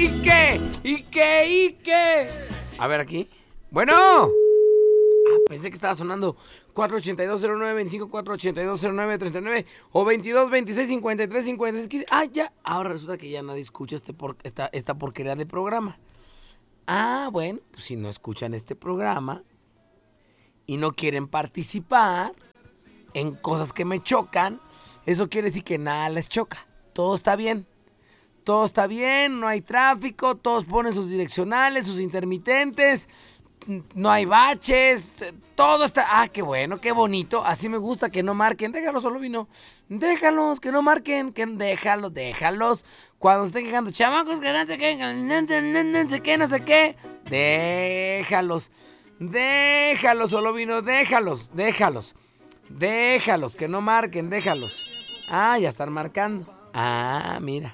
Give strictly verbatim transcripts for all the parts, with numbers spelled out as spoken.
¿Y qué? ¿Y qué? ¿Y qué? A ver aquí. Bueno. Ah, pensé que estaba sonando cuatro ochenta y dos cero nueve veinticinco, cuatro ochenta y dos cero nueve treinta y nueve o veintidós veintiséis cincuenta y tres cincuenta y seis. Ah, ya. Ahora resulta que ya nadie escucha este por, esta, esta porquería de programa. Ah, bueno, pues si no escuchan este programa y no quieren participar en cosas que me chocan, eso quiere decir que nada les choca. Todo está bien. Todo está bien, no hay tráfico, todos ponen sus direccionales, sus intermitentes, no hay baches, todo está... Ah, qué bueno, qué bonito, así me gusta, que no marquen, déjalos, solo vino, déjalos, que no marquen, que déjalos, déjalos, cuando estén quejando, chamacos, que no sé qué, no sé qué, no sé qué, déjalos, déjalos, solo vino, déjalos, déjalos, déjalos, que no marquen, déjalos. Ah, ya están marcando, ah, mira.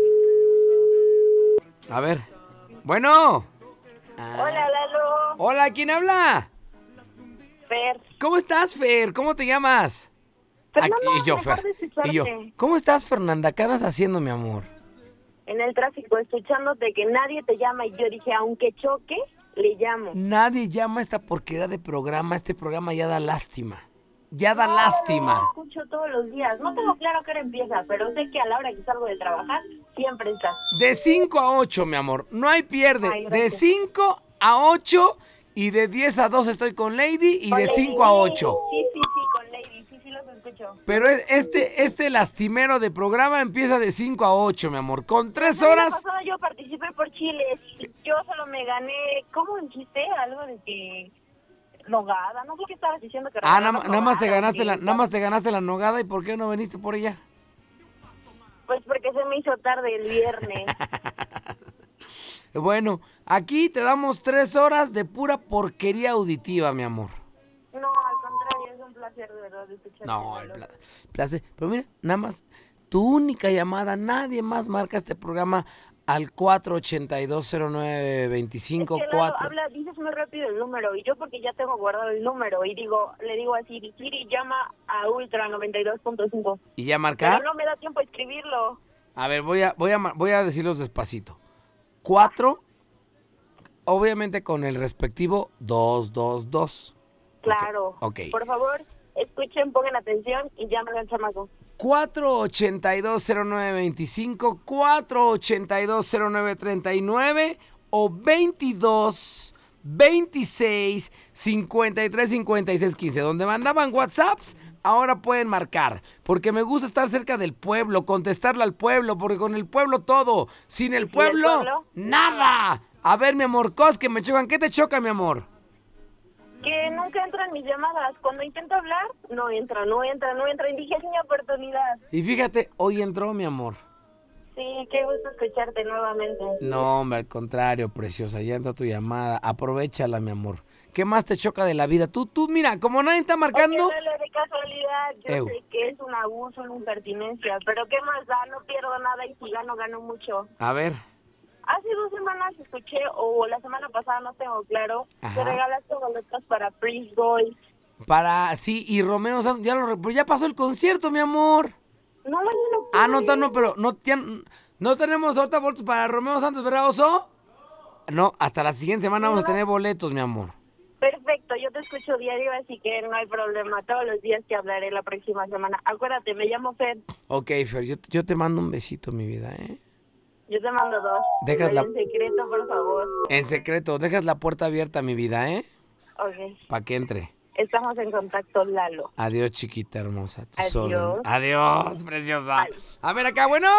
A ver. Bueno. Ah. Hola, Lalo. Hola, ¿quién habla? Fer. ¿Cómo estás, Fer? ¿Cómo te llamas? Fernanda, Aquí, y yo, Fer. Y yo. ¿Cómo estás, Fernanda? ¿Qué andas haciendo, mi amor? En el tráfico, escuchándote que nadie te llama y yo dije, aunque choque, le llamo. Nadie llama a esta porquería de programa. Este programa ya da lástima. Ya da no, lástima. Lo escucho todos los días. No tengo claro qué hora empieza, pero sé que a la hora que salgo de trabajar, siempre estás. De cinco a ocho, mi amor. No hay pierde. Ay, de cinco a ocho y de diez a dos estoy con Lady y con de Lady. cinco a ocho. Sí, sí, sí, con Lady. Sí, sí los escucho. Pero este, este lastimero de programa empieza de cinco a ocho, mi amor. Con tres horas... La pasada yo participé por Chile. Yo solo me gané... ¿Cómo dijiste? Algo de que... Nogada, no sé qué estabas diciendo que ah, nada na más te ganaste la, nada más te ganaste la nogada. ¿Y por qué no viniste por ella? Pues porque se me hizo tarde el viernes. Bueno, aquí te damos tres horas de pura porquería auditiva, mi amor. No, al contrario, es un placer de verdad escucharte. No, el pla placer. Pero mira, nada más, tu única llamada, nadie más marca este programa al cuatro ochenta y dos cero nueve veinticinco. Es que Lalo, habla, dices muy rápido el número y yo porque ya tengo guardado el número y digo, le digo a Siri, Siri llama a Ultra noventa y dos punto cinco. ¿Y ya marca? Pero no me da tiempo a escribirlo. A ver, voy a voy a voy a decirlos despacito. Cuatro, obviamente con el respectivo dos dos dos. Claro. Okay. Por favor, escuchen, pongan atención y llamen al chamaco. cuatro ochenta y dos cero nueve veinticinco, cuatro ochenta y dos cero nueve treinta y nueve o veintidós veintiséis cincuenta y tres cincuenta y seis quince. Donde mandaban WhatsApps, ahora pueden marcar. Porque me gusta estar cerca del pueblo, contestarle al pueblo, porque con el pueblo todo. Sin el pueblo, ¿el pueblo? Nada. A ver, mi amor, cosas que me chocan. ¿Qué te choca, mi amor? Que nunca entran mis llamadas. Cuando intento hablar, no entra, no entra, no entra. Y dije, es mi oportunidad. Y fíjate, hoy entró, mi amor. Sí, qué gusto escucharte nuevamente. No, hombre, al contrario, preciosa. Ya entró tu llamada. Aprovechala, mi amor. ¿Qué más te choca de la vida? Tú, tú, mira, como nadie está marcando... Oye, dale, de casualidad, yo Ew. sé que es un abuso, una impertinencia. Pero ¿qué más da? No pierdo nada y si gano, gano mucho. A ver... Hace dos semanas escuché, o la semana pasada, no tengo claro, Ajá. que regalaste boletos para Prince Boy. Para, sí, y Romeo Santos, ya, lo, pero ya pasó el concierto, mi amor. No, no, no. Ah, no, no, no, pero no, tian, no tenemos ahorita boletos para Romeo Santos, ¿verdad, Oso? No, hasta la siguiente semana no. vamos a tener boletos, mi amor. Perfecto, yo te escucho diario, así que no hay problema. Todos los días te hablaré la próxima semana. Acuérdate, me llamo Fer. Ok, Fer, yo, yo te mando un besito, mi vida, ¿eh? Yo te mando dos. Dejas la... En secreto, por favor. En secreto, dejas la puerta abierta, mi vida, ¿eh? Ok. Para que entre. Estamos en contacto, Lalo. Adiós, chiquita hermosa. Adiós. Adiós, preciosa. Ay. A ver acá, bueno.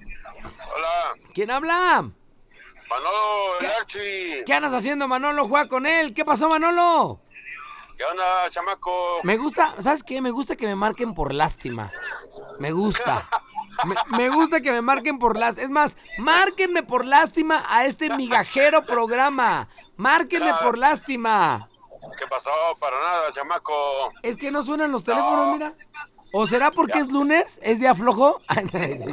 Hola. ¿Quién habla? Manolo, el Archi. ¿Qué andas haciendo, Manolo? Juega con él. ¿Qué pasó, Manolo? ¿Qué onda, chamaco? Me gusta, ¿sabes qué? Me gusta que me marquen por lástima. Me gusta. Me, me gusta que me marquen por lástima. Es más, márquenme por lástima a este migajero programa. Márquenme por lástima. ¿Qué pasó? Para nada, chamaco. Es que no suenan los teléfonos, no. Mira. ¿O será porque ya. es lunes? ¿Es día flojo? Te van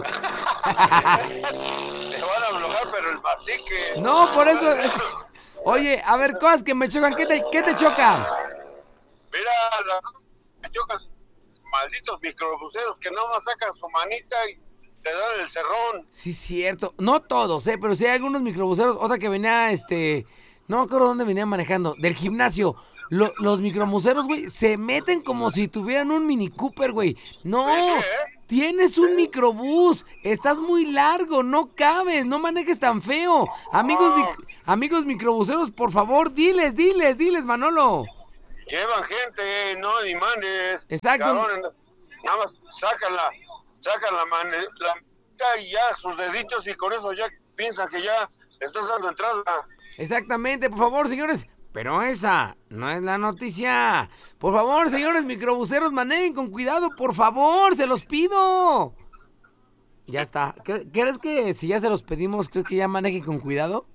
a aflojar, pero el mastique. No, por eso... Es... Oye, a ver, cosas que me chocan. ¿Qué te, qué te choca? Mira, la... me chocan malditos microbuseros que no más sacan su manita y te dan el cerrón. Sí, cierto. No todos, ¿eh? Pero sí hay algunos microbuseros. Otra que venía, este... No me acuerdo dónde venía manejando. Del gimnasio. Lo- los microbuseros, güey, se meten como si tuvieran un Mini Cooper, güey. No, Sí, ¿eh? tienes un microbús. Estás muy largo, no cabes. No manejes tan feo. Amigos, mic- amigos microbuseros, por favor, diles, diles, diles, Manolo. Llevan gente, no imanes. Exacto. Cabrones, nada más sacan la, sacan la mane, la manita y ya sus deditos y con eso ya piensan que ya estás dando entrada. Exactamente, por favor, señores. Pero esa no es la noticia. Por favor, señores microbuseros, manejen con cuidado, por favor, se los pido. Ya está. ¿Cre- ¿Crees que si ya se los pedimos, crees que ya manejen con cuidado?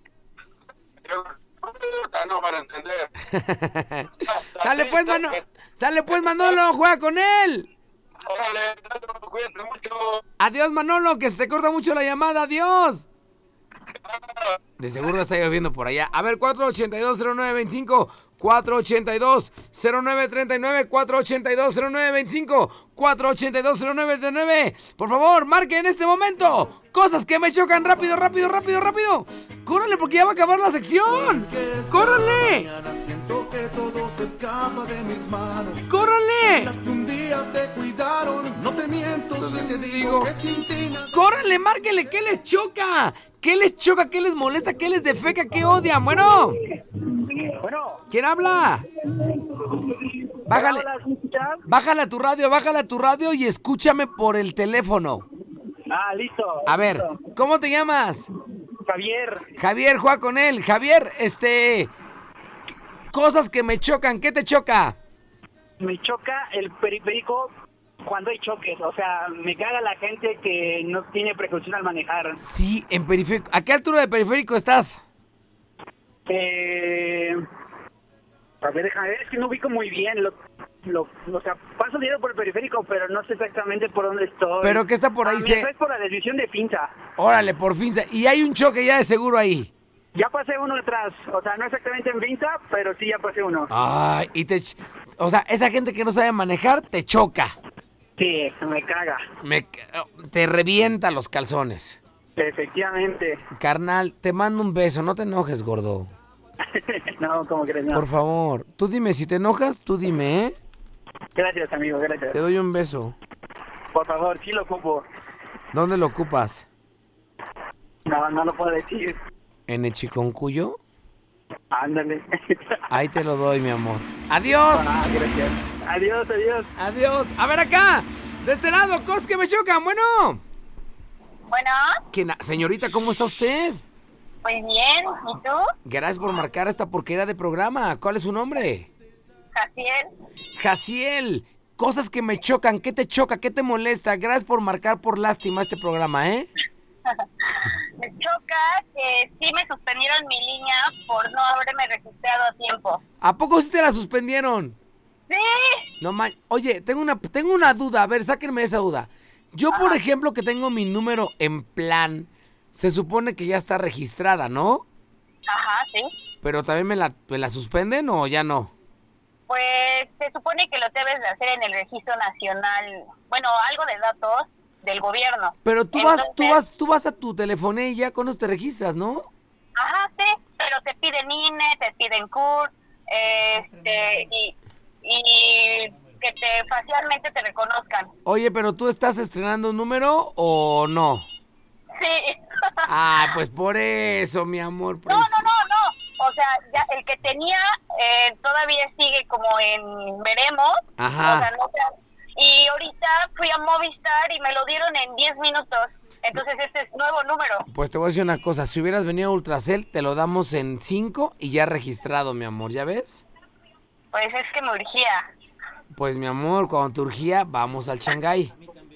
No van a entender. Sale pues, Mano. Sale pues, Manolo, juega con él. Órale, cuídate mucho. Adiós, Manolo, que se te corta mucho la llamada. Adiós. De seguro está lloviendo por allá. A ver, cuatro ochenta y dos cero nueve veinticinco, cuatro ochenta y dos cero nueve treinta y nueve, cuatro ochenta y dos cero nueve veinticinco, cuatro ochenta y dos cero nueve treinta y nueve. Por favor, marque en este momento. Cosas que me chocan. Rápido, rápido, rápido, rápido. Córrele porque ya va a acabar la sección. Córrele. Siento que todo se escapa de mis manos. Córrele. Las que un día te cuidaron, no te miento si te digo que sin ti nada. Córrele, márquele. ¿Qué les choca? ¿Qué les choca? ¿Qué les molesta? ¿Qué les defeca? ¿Qué odian? Bueno. Bueno, ¿Quién habla? Bájale. hola, ¿sí me escuchas? Bájale a tu radio, bájale a tu radio y escúchame por el teléfono. Ah, listo. A ver, listo. ¿cómo te llamas? Javier, Javier, juega con él. Javier, este... Cosas que me chocan, ¿qué te choca? me choca el periférico cuando hay choques. O sea, me caga la gente que no tiene precaución al manejar. Sí, en periférico. ¿A qué altura de periférico estás? Eh... A ver, déjame ver, es que no ubico muy bien. Lo, lo, o sea, paso dinero por el periférico, pero no sé exactamente por dónde estoy. ¿Pero qué está por ahí? Ah, Se... mira, es por la desviación de Pinza. Órale, por fin. se- Y hay un choque ya de seguro ahí. Ya pasé uno atrás. O sea, no exactamente en Pinza, pero sí ya pasé uno. Ay, y te... ch- O sea, esa gente que no sabe manejar te choca. Sí, me caga. Me... Te revienta los calzones. Efectivamente. Carnal, te mando un beso, no te enojes, gordo. No, ¿cómo crees? No. Por favor, tú dime, si te enojas, tú dime, ¿eh? Gracias, amigo, gracias. Te doy un beso. Por favor, sí lo ocupo. ¿Dónde lo ocupas? No, no lo puedo decir. ¿En el Chiconcuyo? Ándale. Ahí te lo doy, mi amor. ¡Adiós! Ah, gracias. Adiós, adiós. ¡Adiós! A ver acá, de este lado, cosas que me chocan, bueno. Bueno, ¿Quién- Señorita, ¿cómo está usted? pues bien, ¿y tú? Gracias por marcar esta porquería de programa. ¿Cuál es su nombre? Jaciel, Jaciel. Cosas que me chocan, ¿qué te choca? ¿Qué te molesta? Gracias por marcar por lástima este programa, ¿eh? me choca que sí me suspendieron mi línea por no haberme registrado a tiempo. ¿A poco sí te la suspendieron? Sí, No man, oye, tengo una, tengo una duda, a ver, sáquenme esa duda. Yo, por ejemplo, que tengo mi número en plan, se supone que ya está registrada, ¿no? ajá, sí. Pero también me la, me la suspenden o ya no. Pues se supone que lo debes de hacer en el registro nacional, bueno, algo de datos del gobierno. Pero tú vas, tú Entonces, vas, tú vas a tu teléfono y ya con eso te registras, ¿no? Ajá, sí, pero te piden I N E, te piden C U R, este, y, y que te facialmente te reconozcan. Oye, pero tú estás estrenando un número o no. Sí. Ah, pues por eso, mi amor. No, no, no, no. O sea, ya el que tenía eh, todavía sigue como en veremos. Ajá. O sea, no sé. Y ahorita fui a Movistar y me lo dieron en diez minutos. Entonces este es nuevo número. Pues te voy a decir una cosa, si hubieras venido a Ultracel, te lo damos en cinco y ya registrado, mi amor, ¿ya ves? Pues es que me urgía. Pues mi amor, cuando te urgía, vamos al Shanghái.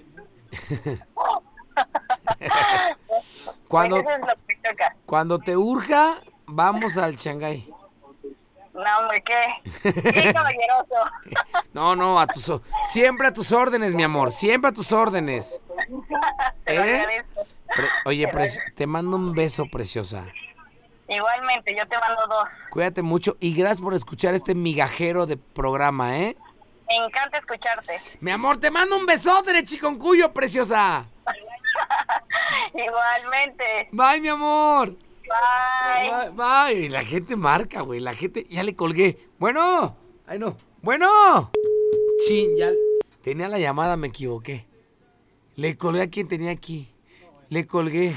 Cuando, Pues eso es lo que toca. cuando te urja, vamos al Shanghái. No, hombre, qué. Qué caballeroso. No, no, a tus, o- siempre a tus órdenes, mi amor, siempre a tus órdenes. Te lo ¿Eh? agradezco. Pre- Oye, preci- te mando un beso, preciosa. Igualmente, yo te mando dos. Cuídate mucho y gracias por escuchar este migajero de programa, ¿eh? Me encanta escucharte. Mi amor, te mando un besote de Chiconcuyo, preciosa. Igualmente. Bye, mi amor. Bye. Bye, bye. La gente marca, güey. La gente... Ya le colgué. Bueno. Ay, no. Bueno. Chin, ya... Tenía la llamada, me equivoqué. Le colgué a quien tenía aquí. Le colgué.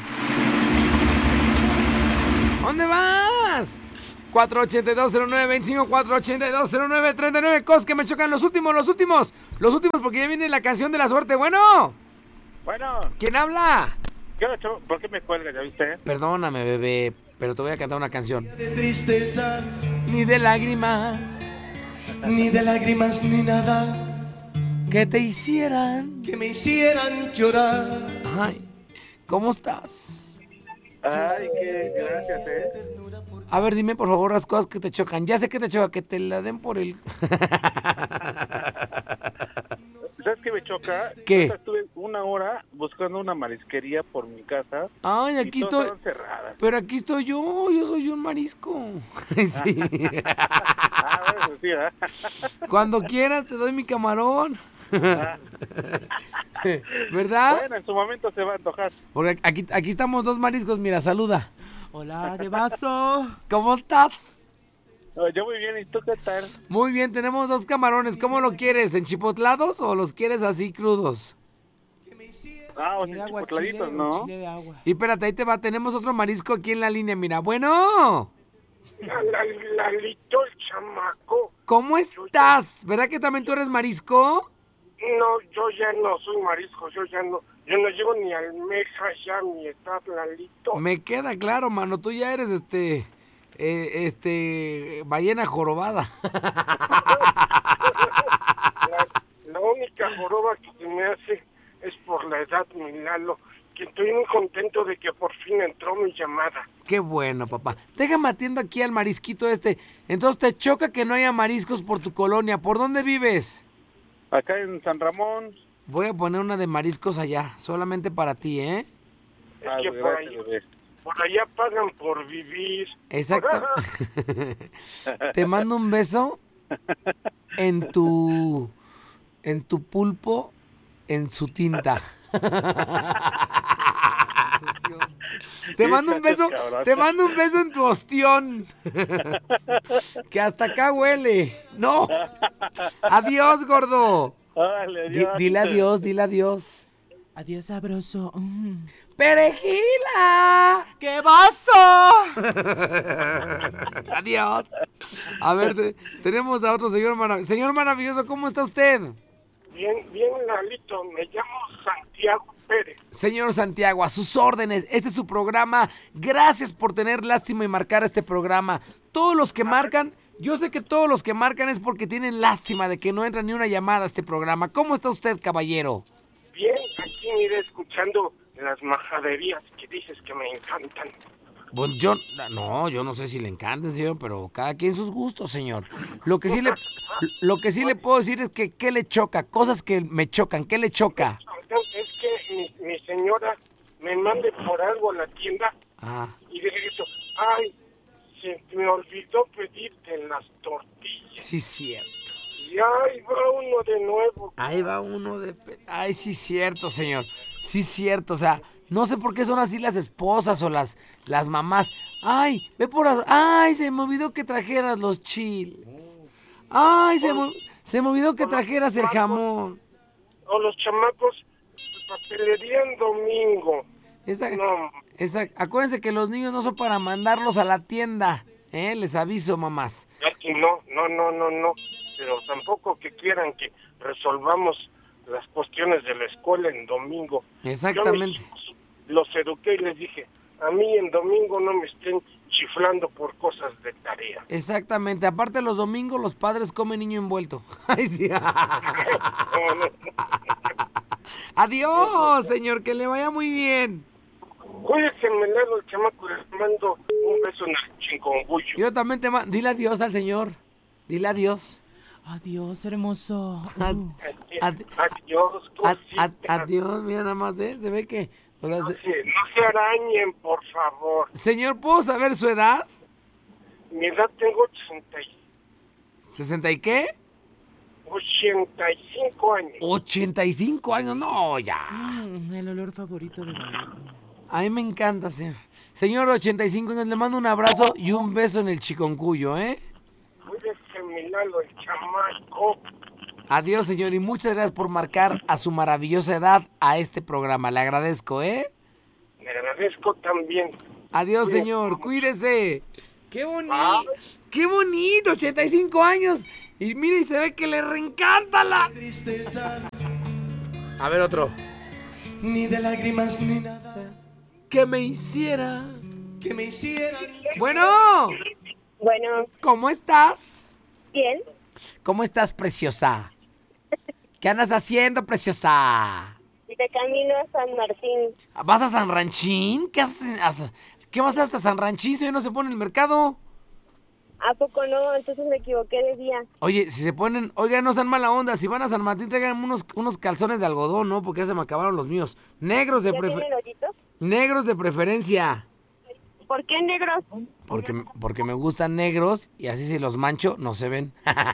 ¿Dónde vas? cuatro ochenta y dos cero nueve veinticinco, cuatro ochenta y dos cero nueve treinta y nueve. Cosas que me chocan. Los últimos, los últimos. Los últimos porque ya viene la canción de la suerte. Bueno. Bueno, ¿Quién habla? ¿qué onda, chavo? ¿Por qué me cuelgas, ya viste? Perdóname, bebé, pero te voy a cantar una canción. De tristezas, Ni de lágrimas ni de lágrimas, ni nada que te hicieran. que me hicieran llorar. Ay, ¿cómo estás? Ay, qué gracias, eh. A ver, dime por favor las cosas que te chocan. Ya sé que te choca, que te la den por el... ¿Sabes qué me choca? ¿Qué? Yo estuve una hora buscando una marisquería por mi casa. Ay, y aquí todas estoy... estaban cerradas. Pero aquí estoy yo, yo soy un marisco. Sí. Ah, bueno, sí, ¿verdad? Cuando quieras te doy mi camarón. ¿Verdad? Bueno, en su momento se va a antojar. Porque aquí, aquí estamos dos mariscos, mira, saluda. Hola, ¿qué pasó? ¿Cómo estás? Oh, yo muy bien, ¿y tú qué tal? Muy bien, tenemos dos camarones. ¿Cómo lo quieres? ¿Enchipotlados o los quieres así crudos? Ah, o sea, chipotladitos, ¿no? de agua. Y espérate, ahí te va. Tenemos otro marisco aquí en la línea. Mira, bueno. Lalito, el chamaco. ¿Cómo estás? ¿Verdad que también tú eres marisco? No, yo ya no soy marisco, yo ya no, yo no llego ni almeja ya mi edad, Lalito. Me queda claro, mano. Tú ya eres este... eh, este... ballena jorobada. La, la única joroba que se me hace es por la edad, mi Lalo, que estoy muy contento de que por fin entró mi llamada. Qué bueno, papá. Déjame atiendo aquí al marisquito este. Entonces, ¿te choca que no haya mariscos por tu colonia? ¿Por dónde vives? Acá en San Ramón. Voy a poner una de mariscos allá, solamente para ti, ¿eh? Es Ah, que pues, por, gracias, ahí- bebé. por allá pagan por vivir. Exacto. Te mando un beso en tu en tu pulpo, en su tinta. Te mando un beso, te mando un beso en tu ostión. Que hasta acá huele. No. Adiós, gordo. Órale, Di- adiós. dile adiós, dile adiós. Adiós, sabroso. Mm. ¡Perejila! ¿Qué pasó? Adiós. A ver, te- tenemos a otro señor maravilloso. Señor maravilloso, ¿cómo está usted? Bien, bien, Lalito, me llamo Santiago Pérez. Señor Santiago, a sus órdenes. Este es su programa. Gracias por tener lástima y marcar este programa. Todos los que marcan, yo sé que todos los que marcan es porque tienen lástima de que no entra ni una llamada a este programa. ¿Cómo está usted, caballero? Bien, aquí mire escuchando las majaderías que dices que me encantan. Bueno, yo, no, yo no sé si le encanten, señor, pero cada quien sus gustos, señor. Lo que sí le, lo que sí le puedo decir es que, ¿qué le choca? Cosas que me chocan, ¿qué le choca? Es que mi, mi señora me mande por algo a la tienda Ah, y dije eso, ay, se me olvidó pedirte las tortillas. sí, cierto. Y ahí va uno de nuevo. Ahí va uno de... pe- Ay, sí, cierto, señor. Sí, cierto, o sea, no sé por qué son así las esposas o las, las mamás. Ay, ve por... las- Ay, se me olvidó que trajeras los chiles. Ay, se me, se me olvidó que trajeras el jamón. O los chamacos, papelería en domingo. Esa, No, esa, acuérdense que los niños no son para mandarlos a la tienda. ¿Eh? Les aviso, mamás. aquí no, no, no, no, no. Pero tampoco que quieran que resolvamos las cuestiones de la escuela en domingo. Exactamente. Yo a mis hijos los eduqué y les dije, a mí en domingo no me estén chiflando por cosas de tarea. Exactamente. Aparte los domingos los padres comen niño envuelto. Ay, sí. Adiós, señor, que le vaya muy bien. Cuídese, me lado el chamaco, les mando un beso en el chincongullo. Yo también te mando. Dile adiós al señor. Dile adiós. Adiós, hermoso. Ad- Uh. ad- Adiós, ad- cosita. ad- adiós, mira nada más, ¿eh? Se ve que... o sea, No se- se, no se arañen, por favor. Señor, ¿puedo saber su edad? Mi edad tengo ochenta y- ¿sesenta y qué? ochenta y cinco años. ochenta y cinco años. No, ya. Mm, el olor favorito de Gaby. A mí me encanta, señor. Señor, ochenta y cinco años, le mando un abrazo y un beso en el chiconcuyo, ¿eh? Cuídese, mi Lalo, el chamaco. Adiós, señor, y muchas gracias por marcar a su maravillosa edad a este programa. Le agradezco, ¿eh? Le agradezco también. Adiós, Cuídate señor, mucho. cuídese. ¡Qué bonito! Ah. ¡Qué bonito! ochenta y cinco años. Y mire, y se ve que le reencanta la... A ver, otro. Ni de lágrimas ni nada Que me hiciera... que me hicieran. Bueno, Bueno, ¿cómo estás? bien. ¿Cómo estás, preciosa? ¿Qué andas haciendo, preciosa? De camino a San Martín. ¿Vas a San Ranchín? ¿Qué haces? haces- ¿Qué vas hasta San Ranchín si hoy no se pone el mercado? ¿A poco no? Entonces me equivoqué de día. Oye, si se ponen... Oigan, no sean mala onda. Si van a San Martín, traigan unos, unos calzones de algodón, ¿no? Porque ya se me acabaron los míos. Negros de ¿Ya preferencia. tienen hoyitos? Negros de preferencia. ¿Por qué negros? Porque, porque me gustan negros y así si los mancho, no se ven.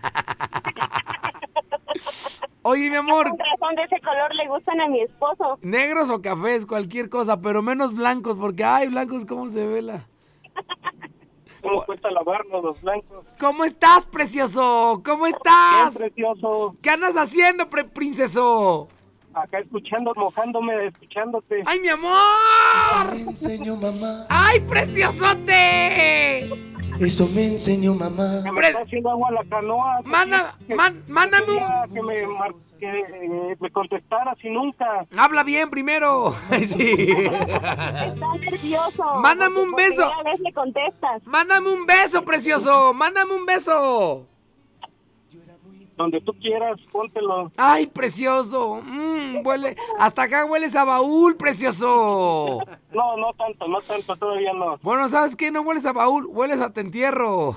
Oye, mi amor, Con razón de ese color le gustan a mi esposo. negros o cafés, cualquier cosa, pero menos blancos, porque, ay, blancos, ¿cómo se ve la...? ¿Cómo cuesta lavarnos los blancos? ¿Cómo estás, precioso? ¿Cómo Bien estás? precioso. ¿Qué andas haciendo, pre- princeso? Acá escuchando, mojándome, escuchándote. ¡Ay, mi amor! Me enseñó mamá. ¡Ay, preciosote! Eso me enseñó mamá. Que me Pre- está haciendo agua la canoa. que Manda, que- man- mándame un... quería que me, mar- que, eh, me contestaras y nunca. Habla bien primero. Sí. Está nervioso. Mándame porque un por beso. primera vez le contestas. Mándame un beso, precioso. Mándame un beso. Donde tú quieras, póntelo. Ay, precioso. Mm, huele, hasta acá hueles a baúl, precioso. No, no tanto, no tanto, todavía no. Bueno, ¿sabes qué? No hueles a baúl, hueles a te entierro.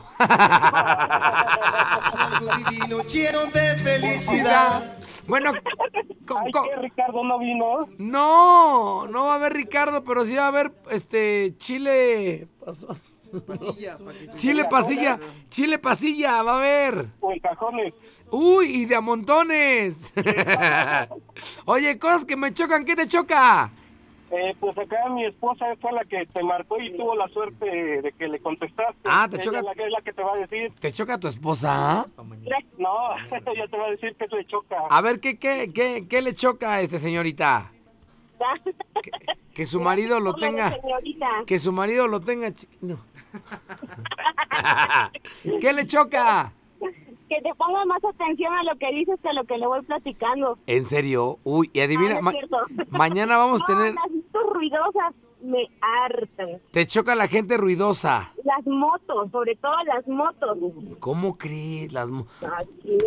Algo divino, lleno de felicidad. Bueno, co- Ay, co- ¿qué, Ricardo no vino? no, no va a haber Ricardo, pero sí va a haber este chile. Pasó. Chile pasilla, chile pasilla, va a haber. O en cajones. Uy, y de a montones. Oye, cosas que me chocan, ¿qué te choca? Eh, pues acá mi esposa fue la que te marcó y tuvo la suerte de que le contestaste. Ah, te Ella choca- es la que es la que te va a decir. ¿Te choca tu esposa? No, ella te va a decir que le choca. A ver, ¿qué, qué, qué, qué le choca a este señorita? Que, que su marido lo tenga, Señorita. que su marido lo tenga... chi- No. ¿Qué le choca? Que te ponga más atención a lo que dices que a lo que le voy platicando. ¿En serio? Uy, y adivina, Ah, no ma- es cierto. mañana vamos a No, tener... las motos ruidosas me hartan. Te choca la gente ruidosa. Las motos, sobre todo las motos. ¿Cómo crees? Las... mo- Así.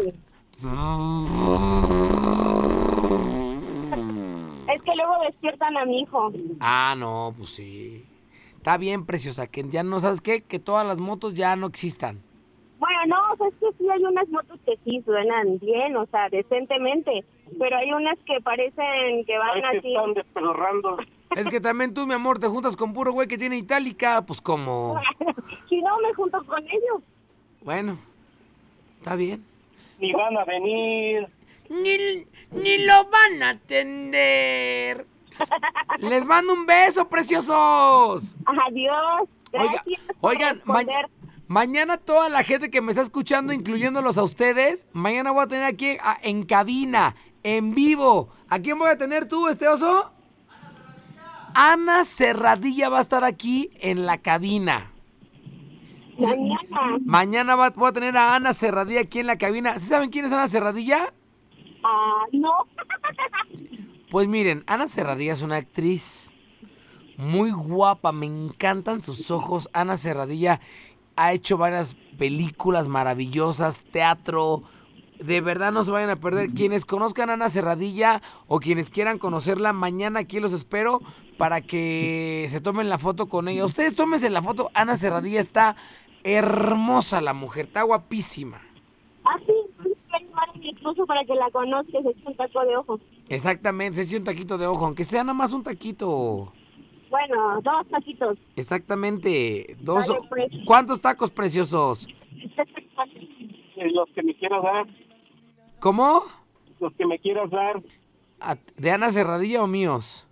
Es que luego despiertan a mi hijo. Ah, no, pues sí. Está bien, preciosa, que ya no, ¿sabes qué? Que todas las motos ya no existan. Bueno, no, o sea, es que sí hay unas motos que sí suenan bien, o sea, decentemente, pero hay unas que parecen que van Ay, que así. están despedorrando. Es que también tú, mi amor, te juntas con puro güey que tiene itálica, pues como... Si no, me junto con ellos. Bueno, está bien. Ni van a venir. Ni, ni lo van a atender. Les mando un beso, preciosos. Adiós. Oiga, Gracias por oigan, ma- responder. mañana toda la gente que me está escuchando, incluyéndolos a ustedes, mañana voy a tener aquí a- en cabina, en vivo. ¿A quién voy a tener tú, este oso? Ana Serradilla va a estar aquí en la cabina. Mañana. Mañana va- voy a tener a Ana Serradilla aquí en la cabina. ¿Sí saben quién es Ana Serradilla? Ah, no. Pues miren, Ana Serradilla es una actriz muy guapa, me encantan sus ojos. Ana Serradilla ha hecho varias películas maravillosas, teatro. De verdad no se vayan a perder. Quienes conozcan a Ana Serradilla o quienes quieran conocerla, mañana aquí los espero para que se tomen la foto con ella. Ustedes tómense la foto. Ana Serradilla está hermosa la mujer, está guapísima. Ah, sí, voy a llamar a mi esposo para que la conozca, se eche un taco de ojos. Exactamente, se eche un taquito de ojo, aunque sea nada más un taquito. Bueno, dos taquitos. Exactamente. Dos. Vale, pues. ¿Cuántos tacos preciosos? Eh, Los que me quieras dar. ¿Cómo? Los que me quieras dar. ¿A- ¿De Ana Serradilla o míos?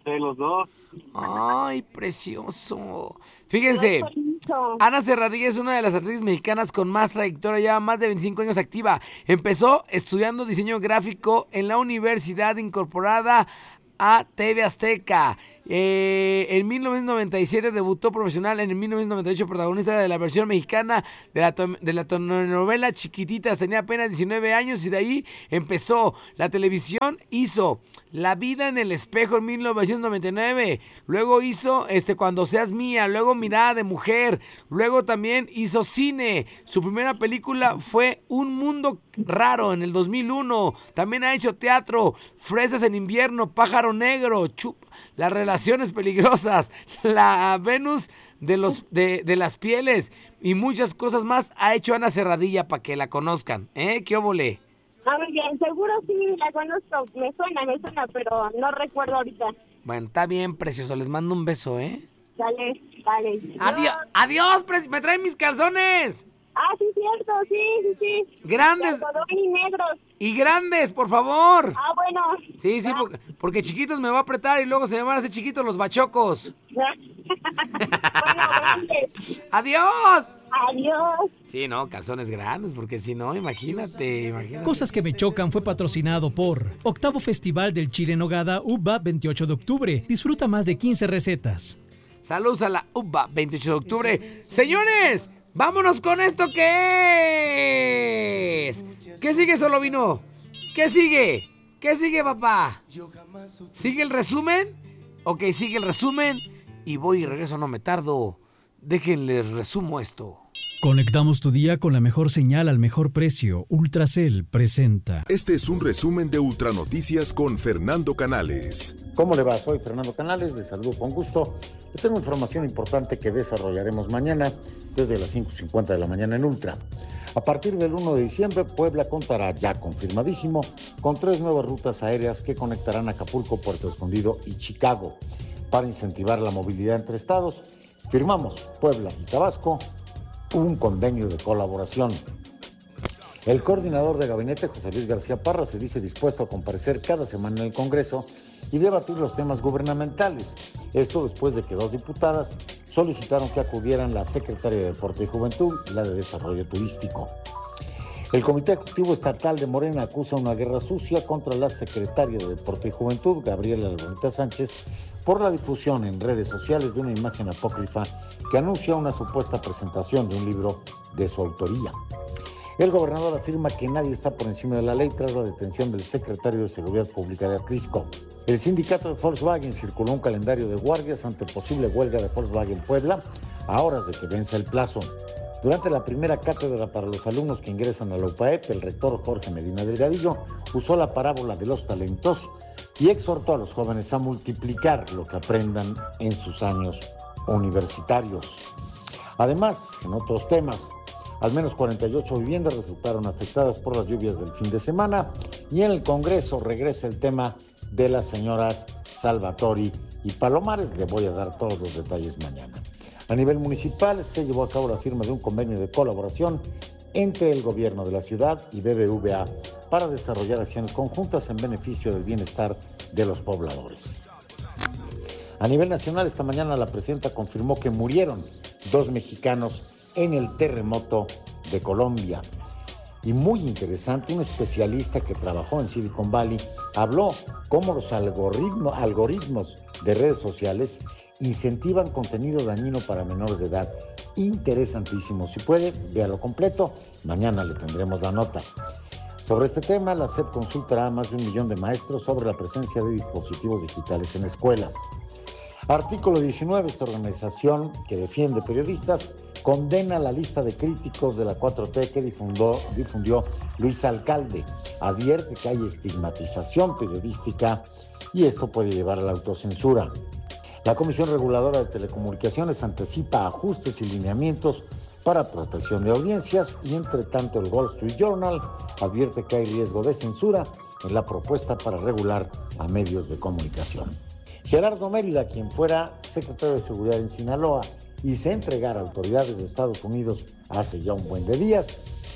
sé, los dos. Ay, precioso. Fíjense, Ana Serradilla es una de las actrices mexicanas con más trayectoria, lleva más de veinticinco años activa. Empezó estudiando diseño gráfico en la Universidad Incorporada a T V Azteca. Eh, en mil novecientos noventa y siete debutó profesional, en mil novecientos noventa y ocho protagonista de la versión mexicana de la, to- de la telenovela Chiquititas, tenía apenas diecinueve años y de ahí empezó la televisión, hizo La vida en el espejo en mil novecientos noventa y nueve, luego hizo este Cuando seas mía, luego Mirada de mujer, luego también hizo cine, su primera película fue Un mundo raro en el dos mil uno, también ha hecho teatro, Fresas en invierno, Pájaro negro, Chup, Las relaciones peligrosas, La Venus de los de, de las pieles y muchas cosas más ha hecho Ana Serradilla para que la conozcan, ¿eh? ¿Qué óvole? Ah, muy bien, seguro sí la conozco, me suena, me suena, pero no recuerdo ahorita. Bueno, está bien, precioso, les mando un beso, ¿eh? Dale, dale. Adiós, adiós, pre- me traen mis calzones. Ah, sí, cierto, sí, sí, sí. Grandes. De algodón y negros. Y grandes, por favor. Ah, bueno. Sí, sí, porque, porque chiquitos me va a apretar y luego se me van a hacer chiquitos los bachocos. Bueno, grandes. Adiós. Adiós. Sí, no, calzones grandes, porque si no, imagínate, imagínate. Cosas que me chocan fue patrocinado por Octavo Festival del Chile en Nogada, U B A, veintiocho de octubre. Disfruta más de quince recetas. Saludos a la U B A, veintiocho de octubre. Señores, vámonos con esto que es. ¿Qué sigue, Solovino? ¿Qué sigue? ¿Qué sigue, papá? ¿Sigue el resumen? Ok, sigue el resumen y voy y regreso, no me tardo. Déjenles resumo esto. Conectamos tu día con la mejor señal al mejor precio. Ultracel presenta. Este es un resumen de Ultranoticias con Fernando Canales. ¿Cómo le va? Soy Fernando Canales, les saludo con gusto. Yo tengo información importante que desarrollaremos mañana desde las cinco cincuenta de la mañana en Ultra. A partir del uno de diciembre, Puebla contará, ya confirmadísimo, con tres nuevas rutas aéreas que conectarán Acapulco, Puerto Escondido y Chicago. Para incentivar la movilidad entre estados, firmamos, Puebla y Tabasco, un convenio de colaboración. El coordinador de gabinete, José Luis García Parra, se dice dispuesto a comparecer cada semana en el Congreso y debatir los temas gubernamentales. Esto después de que dos diputadas solicitaron que acudieran la secretaria de Deporte y Juventud y la de Desarrollo Turístico. El Comité Ejecutivo Estatal de Morena acusa una guerra sucia contra la secretaria de Deporte y Juventud, Gabriela Bonita Sánchez, por la difusión en redes sociales de una imagen apócrifa que anuncia una supuesta presentación de un libro de su autoría. El gobernador afirma que nadie está por encima de la ley tras la detención del secretario de Seguridad Pública de Atlisco. El sindicato de Volkswagen circuló un calendario de guardias ante posible huelga de Volkswagen Puebla a horas de que vence el plazo. Durante la primera cátedra para los alumnos que ingresan a la U P A E P, el rector Jorge Medina Delgadillo usó la parábola de los talentos y exhortó a los jóvenes a multiplicar lo que aprendan en sus años universitarios. Además, en otros temas, al menos cuarenta y ocho viviendas resultaron afectadas por las lluvias del fin de semana y en el Congreso regresa el tema de las señoras Salvatori y Palomares. Le voy a dar todos los detalles mañana. A nivel municipal se llevó a cabo la firma de un convenio de colaboración entre el gobierno de la ciudad y B B V A para desarrollar acciones conjuntas en beneficio del bienestar de los pobladores. A nivel nacional, esta mañana la presidenta confirmó que murieron dos mexicanos en el terremoto de Colombia. Y muy interesante, un especialista que trabajó en Silicon Valley habló cómo los algoritmos, algoritmos de redes sociales incentivan contenido dañino para menores de edad. Interesantísimo. Si puede, véalo completo. Mañana le tendremos la nota. Sobre este tema, la S E P consultará a más de un millón de maestros sobre la presencia de dispositivos digitales en escuelas. Artículo diecinueve, esta organización que defiende periodistas, condena la lista de críticos de la cuatro T que difundió, difundió Luis Alcalde. Advierte que hay estigmatización periodística y esto puede llevar a la autocensura. La Comisión Reguladora de Telecomunicaciones anticipa ajustes y lineamientos para protección de audiencias y, entre tanto, el Wall Street Journal advierte que hay riesgo de censura en la propuesta para regular a medios de comunicación. Gerardo Mérida, quien fuera secretario de Seguridad en Sinaloa y se entregara a autoridades de Estados Unidos hace ya un buen de días,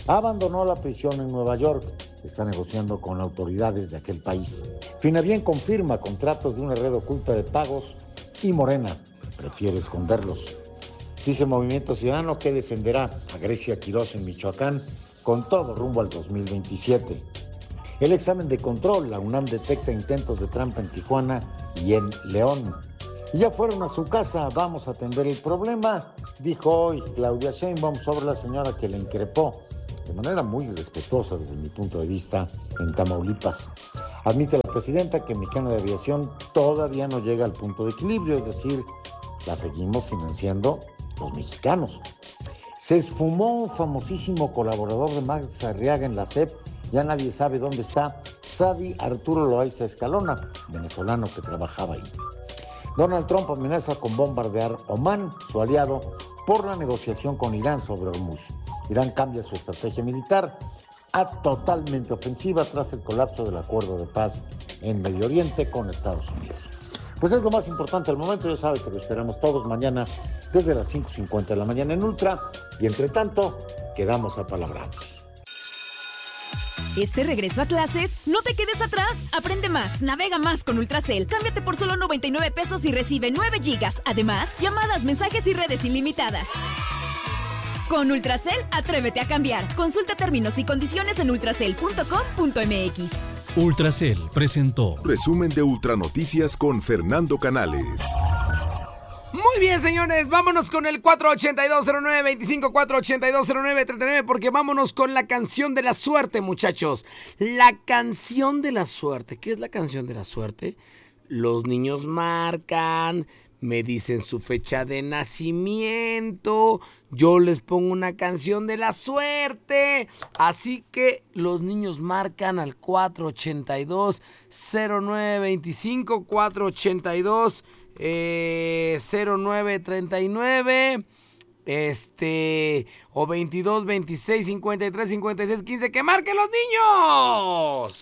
abandonó la prisión en Nueva York. Está negociando con autoridades de aquel país. Finavién confirma contratos de una red oculta de pagos y Morena prefiere esconderlos. Dice Movimiento Ciudadano que defenderá a Grecia Quirós en Michoacán con todo rumbo al dos mil veintisiete. El examen de control, la UNAM detecta intentos de trampa en Tijuana y en León. Y ya fueron a su casa, vamos a atender el problema, dijo hoy Claudia Sheinbaum sobre la señora que le increpó de manera muy irrespetuosa desde mi punto de vista en Tamaulipas. Admite la presidenta que Mexicana de Aviación todavía no llega al punto de equilibrio, es decir, la seguimos financiando los mexicanos. Se esfumó un famosísimo colaborador de Max Arriaga en la C E P, ya nadie sabe dónde está, Sadi Arturo Loaiza Escalona, venezolano que trabajaba ahí. Donald Trump amenaza con bombardear Omán, su aliado, por la negociación con Irán sobre Hormuz. Irán cambia su estrategia militar a totalmente ofensiva tras el colapso del acuerdo de paz en Medio Oriente con Estados Unidos. Pues es lo más importante al momento, ya sabe que lo esperamos todos mañana desde las cinco cincuenta de la mañana en Ultra y entre tanto quedamos apalabrados. Este regreso a clases, no te quedes atrás. Aprende más, navega más con Ultracel. Cámbiate por solo noventa y nueve pesos y recibe nueve gigas. Además, llamadas, mensajes y redes ilimitadas. Con Ultracel, atrévete a cambiar. Consulta términos y condiciones en ultracel punto com punto m x. Ultracel presentó Resumen de Ultranoticias con Fernando Canales. Muy bien, señores, vámonos con el cuatro ochenta y dos cero nueve veinticinco, cuatro ochenta y dos cero nueve treinta y nueve, porque vámonos con la canción de la suerte, muchachos. La canción de la suerte. ¿Qué es la canción de la suerte? Los niños marcan, me dicen su fecha de nacimiento, yo les pongo una canción de la suerte. Así que los niños marcan al cuatro ochenta y dos cero nueve veinticinco, cuatro ochenta y dos Eh, cero nueve treinta y nueve este o veintidós veintiséis cincuenta y tres cincuenta y seis quince. ¡Que marquen los niños!